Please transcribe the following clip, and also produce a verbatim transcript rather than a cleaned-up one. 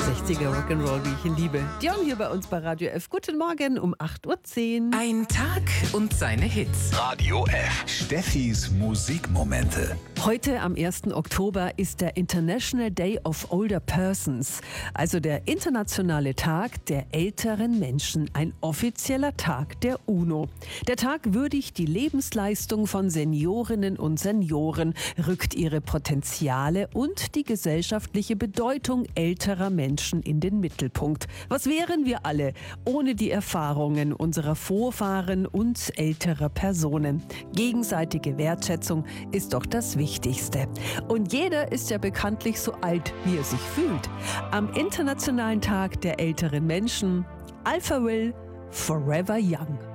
sechziger Rock'n'Roll, wie ich ihn liebe. Dion hier bei uns bei Radio F. Guten Morgen um acht Uhr zehn. Ein Tag und seine Hits. Radio F. Steffis Musikmomente. Heute am ersten Oktober ist der International Day of Older Persons, also der internationale Tag der älteren Menschen, ein offizieller Tag der UNO. Der Tag würdigt die Lebensleistung von Seniorinnen und Senioren, rückt ihre Potenziale und die gesellschaftliche Bedeutung älterer Menschen in den Mittelpunkt. Was wären wir alle ohne die Erfahrungen unserer Vorfahren und älterer Personen? Gegenseitige Wertschätzung ist doch das Wichtigste. Wichtigste. Und jeder ist ja bekanntlich so alt, wie er sich fühlt. Am Internationalen Tag der älteren Menschen, Alphaville, Forever Young.